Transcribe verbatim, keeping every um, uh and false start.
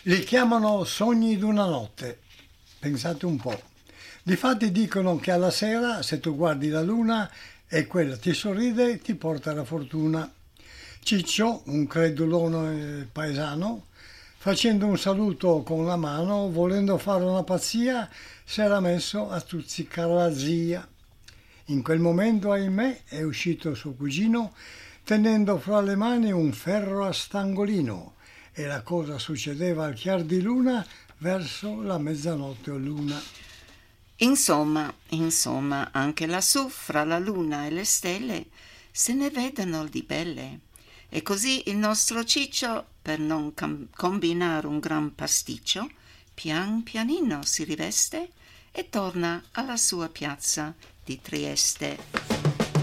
Li chiamano sogni d'una notte. Pensate un po'. Difatti dicono che alla sera, se tu guardi la luna e quella ti sorride, ti porta la fortuna. Ciccio, un credulone paesano, facendo un saluto con la mano, volendo fare una pazzia, si era messo a stuzzicare la zia. In quel momento, ahimè, è uscito suo cugino, tenendo fra le mani un ferro a stangolino, e la cosa succedeva al chiar di luna verso la mezzanotte o l'una. Insomma, insomma, anche lassù, fra la luna e le stelle, se ne vedono di belle. E così il nostro Ciccio, per non cam- combinare un gran pasticcio, pian pianino si riveste e torna alla sua piazza di Trieste.